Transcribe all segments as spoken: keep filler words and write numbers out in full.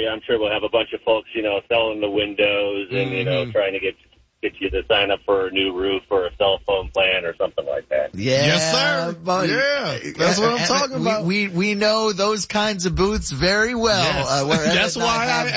Friday, I'm sure we'll have a bunch of folks, you know, selling the windows and, mm-hmm. you know, trying to get get you to sign up for a new roof or a cell phone plan or something like that. Yeah, yes, sir. Buddy. Yeah, that's what I'm talking we, about. We we know those kinds of booths very well. Yes. Uh, that's why have...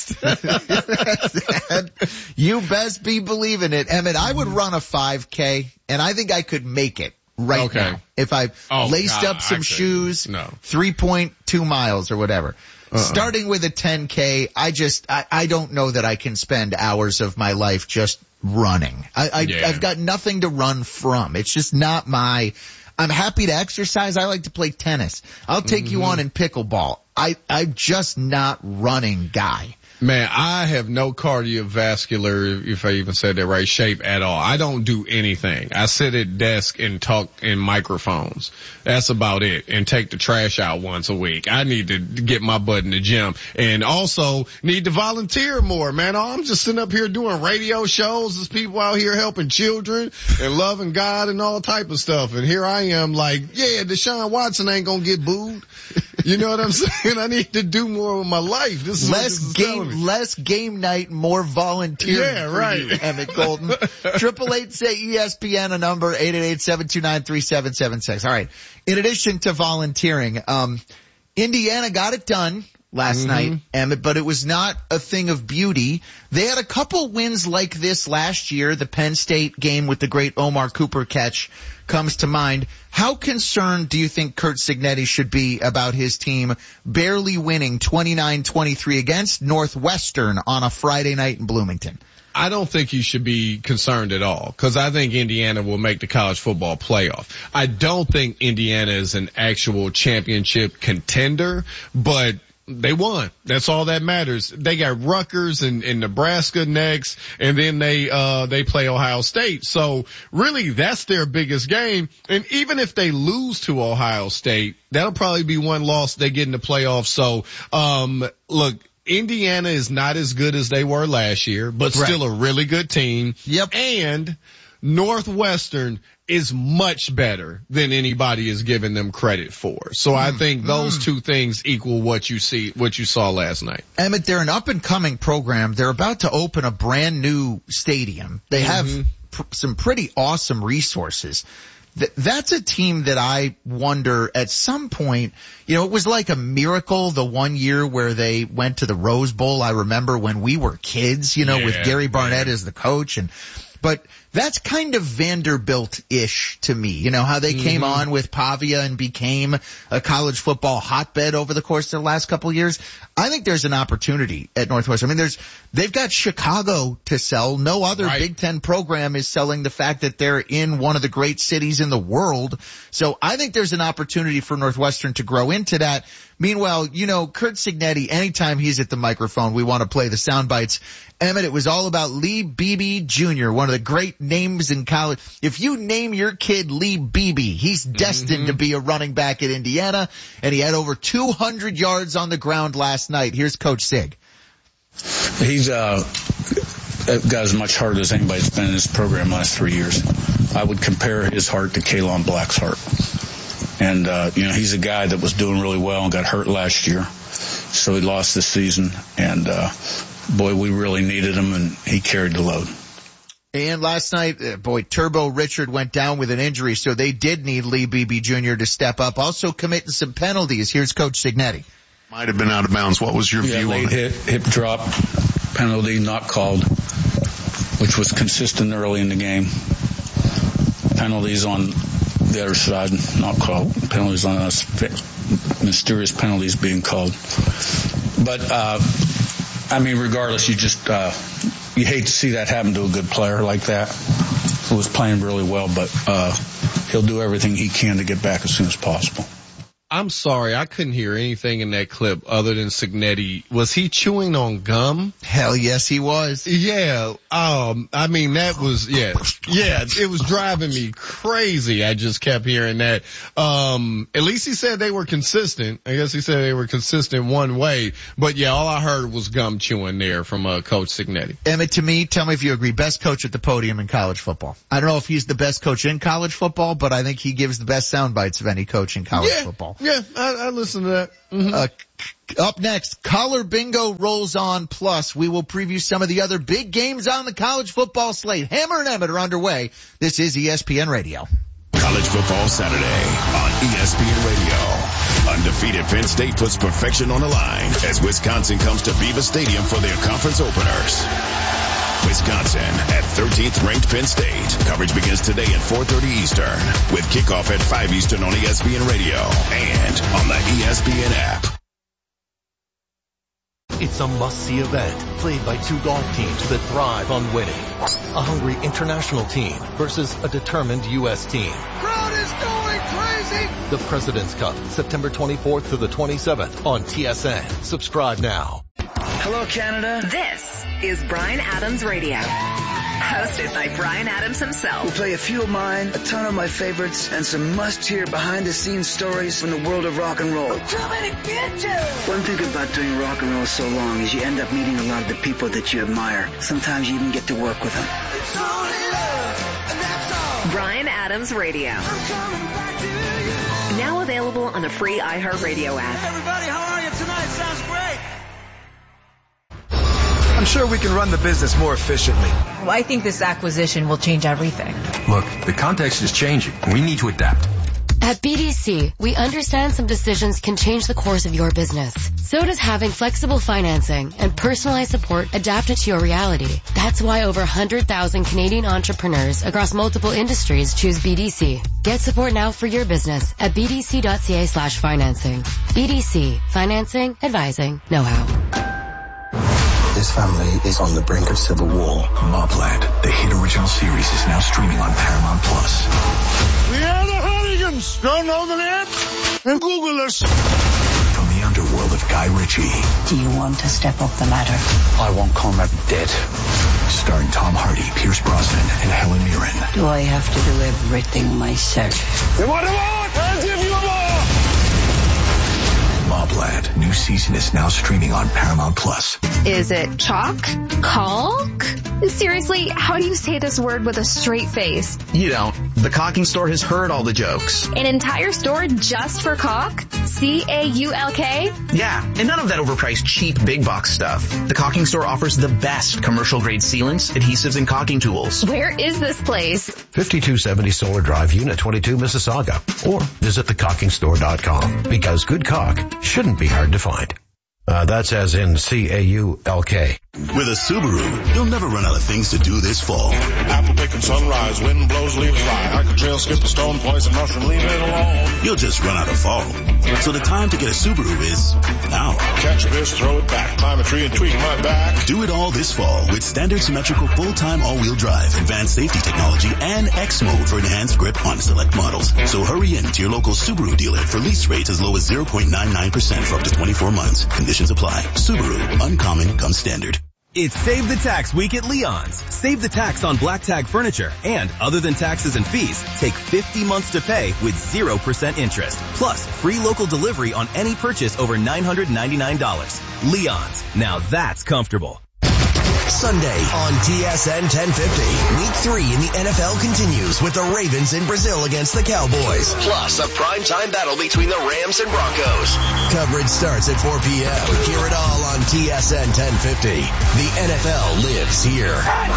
I asked. You best be believing it, Emmett. I would run a five K, and I think I could make it right okay. now if I oh, laced God, up some actually, shoes, no. three point two miles or whatever. Uh-uh. Starting with a ten K, I just, I, I don't know that I can spend hours of my life just running. I, I yeah. I've got nothing to run from. It's just not my, I'm happy to exercise. I like to play tennis. I'll take mm-hmm. you on in pickleball. I, I'm just not running guy. Man, I have no cardiovascular, if I even said that right, shape at all. I don't do anything. I sit at desk and talk in microphones. That's about it. And take the trash out once a week. I need to get my butt in the gym and also need to volunteer more, man. I'm just sitting up here doing radio shows. There's people out here helping children and loving God and all type of stuff. And here I am like, yeah, Deshaun Watson ain't gonna get booed. You know what I'm saying? I need to do more with my life. This is less what this game, is less game night, more volunteering. Yeah, right. For you, Emmett Golden. Triple eight say E S P N, a number eight eight eight seven two nine three seven seven six. All right. In addition to volunteering, um, Indiana got it done last mm-hmm. night, Emmett, but it was not a thing of beauty. They had a couple wins like this last year. The Penn State game with the great Omar Cooper catch comes to mind. How concerned do you think Curt Cignetti should be about his team barely winning twenty-nine twenty-three against Northwestern on a Friday night in Bloomington? I don't think you should be concerned at all because I think Indiana will make the college football playoff. I don't think Indiana is an actual championship contender, but they won. That's all that matters. They got Rutgers and, and Nebraska next, and then they uh they play Ohio State. So really, that's their biggest game. And even if they lose to Ohio State, that'll probably be one loss they get in the playoffs. So um look, Indiana is not as good as they were last year, but right. still a really good team. Yep. And Northwestern is much better than anybody is giving them credit for. So mm, I think those mm. two things equal what you see, what you saw last night. Emmett, they're an up and coming program. They're about to open a brand new stadium. They have mm-hmm. pr- some pretty awesome resources. Th- that's a team that I wonder at some point, you know, it was like a miracle the one year where they went to the Rose Bowl. I remember when we were kids, you know, yeah, with Gary Barnett yeah. as the coach and, but that's kind of Vanderbilt-ish to me. You know, how they mm-hmm. came on with Pavia and became a college football hotbed over the course of the last couple of years. I think there's an opportunity at Northwestern. I mean, there's, they've got Chicago to sell. No other right. Big Ten program is selling the fact that they're in one of the great cities in the world. So I think there's an opportunity for Northwestern to grow into that. Meanwhile, you know, Curt Cignetti, anytime he's at the microphone, we want to play the sound bites. Emmett, it was all about Lee Beebe Junior, one of the great names in college. If you name your kid Lee Beebe, he's destined mm-hmm. to be a running back at Indiana, and he had over two hundred yards on the ground last night. Here's Coach Sig. He's uh got as much heart as anybody's been in this program last three years. I would compare his heart to Kalon Black's heart. And, uh, you know, he's a guy that was doing really well and got hurt last year. So he lost this season. And, uh, boy, we really needed him, and he carried the load. And last night, uh, boy, Turbo Richard went down with an injury, so they did need Lee Beebe Junior to step up. Also committing some penalties. Here's Coach Cignetti. Might have been out of bounds. What was your yeah, view late on it? Hip, hip drop penalty not called, which was consistent early in the game. Penalties on the other side not called. Penalties on us, mysterious penalties being called. But uh I mean, regardless, you just uh you hate to see that happen to a good player like that who was playing really well, but uh he'll do everything he can to get back as soon as possible. I'm sorry, I couldn't hear anything in that clip other than Cignetti. Was he chewing on gum? Hell yes, he was. Yeah, um, I mean, that was, yeah, yeah, it was driving me crazy. I just kept hearing that. Um, at least he said they were consistent. I guess he said they were consistent one way. But yeah, all I heard was gum chewing there from, uh, Coach Cignetti. Emmett, to me, tell me if you agree, best coach at the podium in college football. I don't know if he's the best coach in college football, but I think he gives the best sound bites of any coach in college yeah. football. Yeah, I, I listen to that. Mm-hmm. Uh, up next, Color Bingo rolls on. Plus, we will preview some of the other big games on the college football slate. Hammer and Emmett are underway. This is E S P N Radio. College Football Saturday on E S P N Radio. Undefeated Penn State puts perfection on the line as Wisconsin comes to Beaver Stadium for their conference openers. Wisconsin at thirteenth ranked Penn State. Coverage begins today at four thirty Eastern with kickoff at five Eastern on E S P N Radio and on the E S P N app. It's a must-see event played by two golf teams that thrive on winning. A hungry international team versus a determined U S team. Crowd is going crazy! The President's Cup, September twenty-fourth to the twenty-seventh on T S N. Subscribe now. Hello, Canada. This is Bryan Adams Radio. Hosted by Bryan Adams himself. We'll play a few of mine, a ton of my favorites, and some must-hear behind-the-scenes stories from the world of rock and roll. I'm coming to get you! One thing about doing rock and roll so long is you end up meeting a lot of the people that you admire. Sometimes you even get to work with them. It's only love, and that's all. Bryan Adams Radio. I'm coming back to you. Now available on the free iHeartRadio app. Hey, everybody, how are you tonight? Sounds great. I'm sure we can run the business more efficiently. Well, I think this acquisition will change everything. Look, the context is changing. We need to adapt. At B D C, we understand some decisions can change the course of your business. So does having flexible financing and personalized support adapted to your reality. That's why over one hundred thousand Canadian entrepreneurs across multiple industries choose B D C. Get support now for your business at bdc.ca slash financing. B D C. Financing, advising, know-how. This family is on the brink of civil war. Mobland, the hit original series, is now streaming on Paramount Plus. We are the Hooligans. Don't know the net? And Google us. From the underworld of Guy Ritchie. Do you want to step up the ladder? I want Conrad dead. Starring Tom Hardy, Pierce Brosnan, and Helen Mirren. Do I have to do everything myself? You want to want? I'll give you more. Mobland, new season is now streaming on Paramount Plus. Is it chalk? Caulk? Seriously, how do you say this word with a straight face? You don't. The Caulking Store has heard all the jokes. An entire store just for caulk? C A U L K? Yeah, and none of that overpriced cheap big box stuff. The Caulking Store offers the best commercial grade sealants, adhesives, and caulking tools. Where is this place? fifty-two seventy Solar Drive, Unit twenty-two, Mississauga. Or visit the caulking store dot com. Because good caulk shouldn't be hard to find. Uh, that's as in C A U L K. With a Subaru, you'll never run out of things to do this fall. Apple picking sunrise, wind blows, leaves fly. Hike a trail, skip a stone, poison mushroom, leave it alone. You'll just run out of fall. So the time to get a Subaru is now. Catch a fish, throw it back, climb a tree and tweak my back. Do it all this fall with standard symmetrical full-time all-wheel drive, advanced safety technology, and X mode for enhanced grip on select models. So hurry in to your local Subaru dealer for lease rates as low as zero point nine nine percent for up to twenty-four months. Conditions apply. Subaru, uncommon comes standard. It's Save the Tax Week at Leon's. Save the tax on black tag furniture and, other than taxes and fees, take fifty months to pay with zero percent interest. Plus, free local delivery on any purchase over nine hundred ninety-nine dollars. Leon's. Now that's comfortable. Sunday on T S N ten fifty. Week three in the N F L continues with the Ravens in Brazil against the Cowboys. Plus a primetime battle between the Rams and Broncos. Coverage starts at four p.m. Hear it all on T S N ten fifty. The N F L lives here.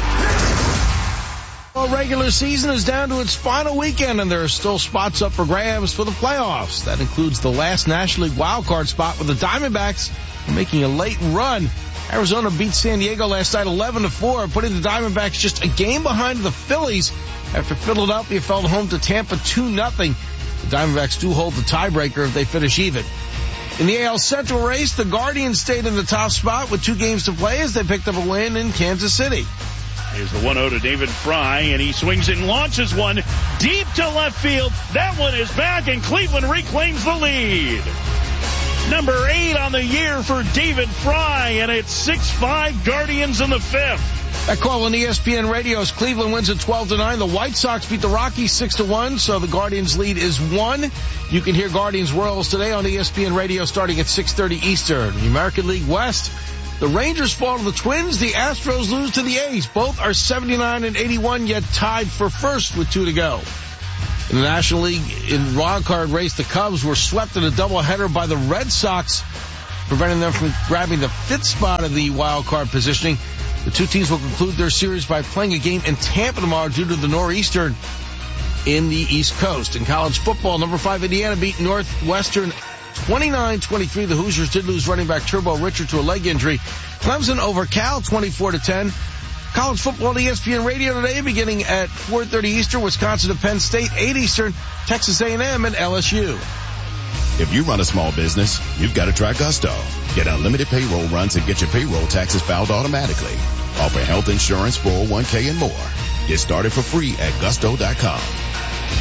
Well, regular season is down to its final weekend, and there are still spots up for grabs for the playoffs. That includes the last National League wildcard spot with the Diamondbacks making a late run. Arizona beat San Diego last night eleven to four, putting the Diamondbacks just a game behind the Phillies after Philadelphia fell home to Tampa two nothing. The Diamondbacks do hold the tiebreaker if they finish even. In the A L Central race, the Guardians stayed in the top spot with two games to play as they picked up a win in Kansas City. Here's the one oh to David Fry, and he swings and launches one deep to left field. That one is back, and Cleveland reclaims the lead. Number eight on the year for David Fry, and it's six five Guardians in the fifth. That call on E S P N Radio is Cleveland wins at twelve to nine. The White Sox beat the Rockies six to one, so the Guardians lead is one. You can hear Guardians Royals today on E S P N Radio starting at six thirty Eastern. The American League West, the Rangers fall to the Twins. The Astros lose to the A's. Both are seventy-nine and eighty-one, yet tied for first with two to go. In the National League, in wild card race, the Cubs were swept in a doubleheader by the Red Sox, preventing them from grabbing the fifth spot of the wild card positioning. The two teams will conclude their series by playing a game in Tampa tomorrow due to the nor'easter in the East Coast. In college football, number five Indiana beat Northwestern twenty-nine twenty-three. The Hoosiers did lose running back Turbo Richard to a leg injury. Clemson over Cal twenty-four to ten. College football on E S P N Radio today, beginning at four thirty Eastern, Wisconsin to Penn State, eight Eastern, Texas A and M and L S U. If you run a small business, you've got to try Gusto. Get unlimited payroll runs and get your payroll taxes filed automatically. Offer health insurance, four oh one k, and more. Get started for free at gusto dot com.